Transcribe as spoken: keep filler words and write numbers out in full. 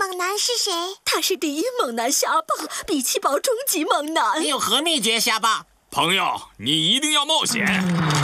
猛男是谁？ 他是第一猛男虾霸，比奇堡终极猛男。 你有何秘诀，虾霸？ 朋友，你一定要冒险。